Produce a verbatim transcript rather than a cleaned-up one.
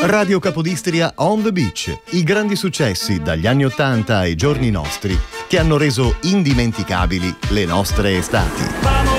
Radio Capodistria On the Beach, i grandi successi dagli anni Ottanta ai giorni nostri che hanno reso indimenticabili le nostre estati.